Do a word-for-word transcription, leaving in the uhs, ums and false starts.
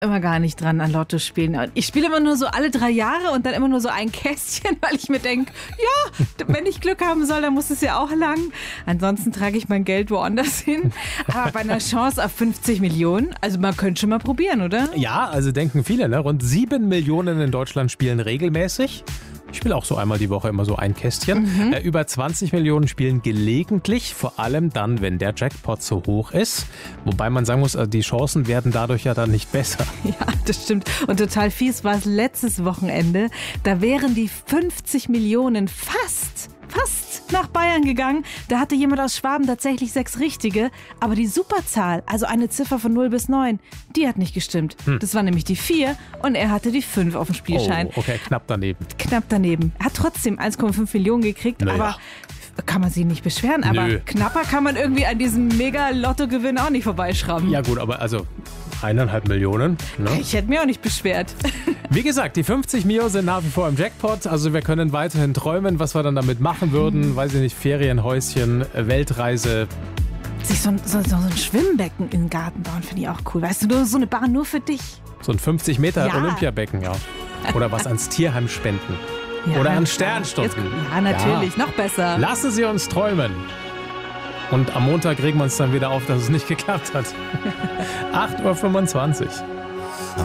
immer gar nicht dran an Lotto spielen. Ich spiele immer nur so alle drei Jahre und dann immer nur so ein Kästchen, weil ich mir denke, ja, wenn ich Glück haben soll, dann muss es ja auch lang. Ansonsten trage ich mein Geld woanders hin. Aber bei einer Chance auf fünfzig Millionen, also man könnte schon mal probieren, oder? Ja, also denken viele, ne? Rund sieben Millionen in Deutschland spielen regelmäßig. Ich spiele auch so einmal die Woche immer so ein Kästchen. Mhm. Äh, über zwanzig Millionen spielen gelegentlich, vor allem dann, wenn der Jackpot so hoch ist. Wobei man sagen muss, die Chancen werden dadurch ja dann nicht besser. Ja, das stimmt. Und total fies war es letztes Wochenende. Da wären die fünfzig Millionen fast, fast nach Bayern gegangen. Da hatte jemand aus Schwaben tatsächlich sechs richtige. Aber die Superzahl, also eine Ziffer von null bis neun, die hat nicht gestimmt. Hm. Das war nämlich die vier und er hatte die fünf auf dem Spielschein. Oh, okay, knapp daneben. Knapp daneben. Er hat trotzdem eins Komma fünf Millionen gekriegt, naja. aber kann man sich nicht beschweren. Aber Nö. knapper kann man irgendwie an diesem Mega-Lotto-Gewinn auch nicht vorbeischrauben. Ja gut, aber also eineinhalb Millionen. Ne? Ich hätte mir auch nicht beschwert. Wie gesagt, die fünfzig Mio sind nach wie vor im Jackpot. Also wir können weiterhin träumen, was wir dann damit machen würden. Hm. Weiß ich nicht, Ferienhäuschen, Weltreise. Sich so ein, so, so ein Schwimmbecken in den Garten bauen, finde ich auch cool. Weißt du, nur so eine Bahn nur für dich. So ein fünfzig Meter Ja. Olympiabecken, ja. Oder was ans Tierheim spenden. Ja, Oder an jetzt- Sternstunden. Ja, natürlich, noch besser. Lassen Sie uns träumen. Und am Montag regen wir uns dann wieder auf, dass es nicht geklappt hat. acht Uhr fünfundzwanzig.